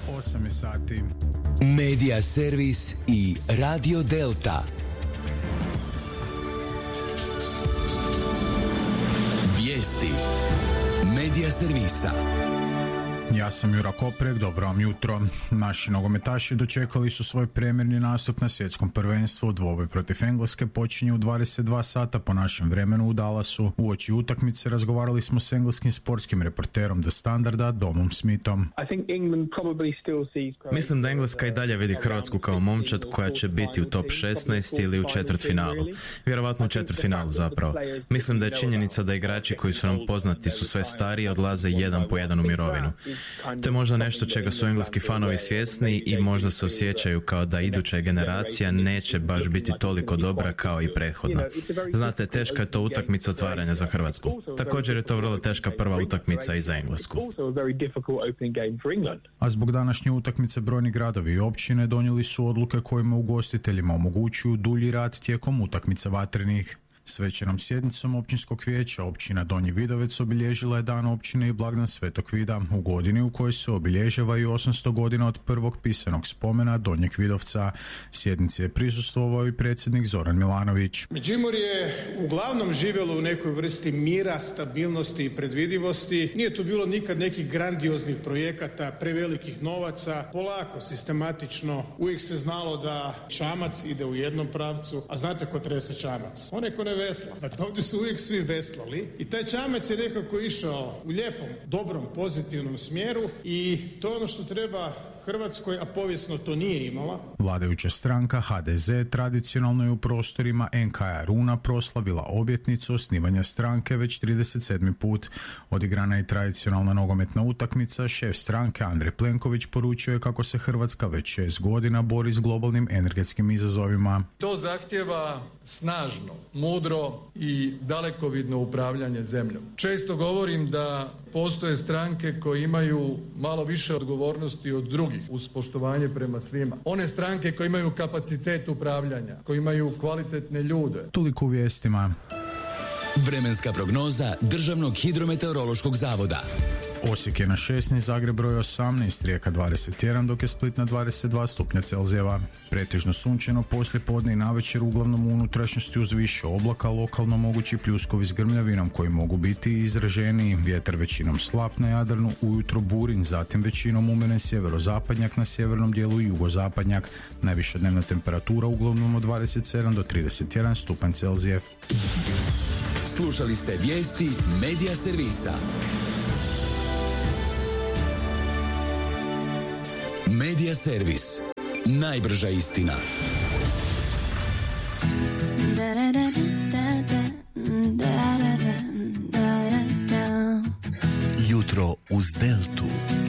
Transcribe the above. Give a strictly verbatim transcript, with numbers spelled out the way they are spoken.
osam je sati. Media Servis i Radio Delta. Vijesti Media Servisa. Ja sam Jura Koprek, dobro vam jutro. Naši nogometaši dočekali su svoj premjerni nastup na svjetskom prvenstvu. Dvoboj protiv Engleske počinje u dvadeset dva sata po našem vremenu u Dallasu. Uoči utakmice razgovarali smo s engleskim sportskim reporterom The Standarda, Domom Smithom. Mislim da Engleska i dalje vidi Hrvatsku kao momčad koja će biti u top šesnaest ili u četvrtfinalu. Vjerovatno u četvrtfinalu zapravo. Mislim da je činjenica da igrači koji su nam poznati su sve stariji, odlaze jedan po jedan u mirovinu. To je možda nešto čega su engleski fanovi svjesni i možda se osjećaju kao da iduća generacija neće baš biti toliko dobra kao i prethodna. Znate, teška je to utakmica otvaranja za Hrvatsku. Također je to vrlo teška prva utakmica i za Englesku. A zbog današnje utakmice brojni gradovi i općine donijeli su odluke kojima ugostiteljima omogućuju dulji rad tijekom utakmice vatrenih. Svečanom sjednicom općinskog vijeća općina Donji Vidovec obilježila je dan općine i blagdan Svetog Vida u godini u kojoj se obilježava i osamsto godina od prvog pisanog spomena Donjeg Vidovca. Sjednici je prisustvovao i predsjednik Zoran Milanović. Međimurje je uglavnom živjelo u nekoj vrsti mira, stabilnosti i predvidivosti. Nije tu bilo nikad nekih grandioznih projekata, prevelikih novaca. Polako, sistematično, uvijek se znalo da čamac ide u jednom pravcu, a znate ko trese čamac? Onaj ko ne vesla. Dakle, ovdje su uvijek svi veslali i taj čamac je nekako išao u lijepom, dobrom, pozitivnom smjeru i to je ono što treba Hrvatskoj, a povijesno to nije imala. Vladajuća stranka H D Z tradicionalno je u prostorima N K A Runa proslavila obljetnicu osnivanja stranke već trideset sedmi put. Odigrana je tradicionalna nogometna utakmica. Šef stranke Andrej Plenković poručio je kako se Hrvatska već šest godina bori s globalnim energetskim izazovima. To zahtijeva snažno, mudro i dalekovidno upravljanje zemljom. Često govorim da postoje stranke koje imaju malo više odgovornosti od drugih uz poštovanje prema svima. One stranke koje imaju kapacitet upravljanja, koje imaju kvalitetne ljude. Toliko u vijestima. Vremenska prognoza Državnog hidrometeorološkog zavoda. Osijek je na šesnaest, Zagreb broj osamnaest, Rijeka dvadeset jedan, dok je Split na dvadeset dva stupnja Celzijeva. Pretežno sunčano, poslije podne i navečer uglavnom u unutrašnjosti uz više oblaka, lokalno mogući pljuskovi s grmljavinom koji mogu biti izraženiji. Vjetar većinom slab na Jadranu, ujutro burin, zatim većinom umjeren sjeverozapadnjak, na sjevernom dijelu i jugozapadnjak. Najviša dnevna temperatura uglavnom od dvadeset sedam do trideset jedan stupanj Celzijev. Slušali ste vijesti Media Servisa. Media Servis. Najbrža istina.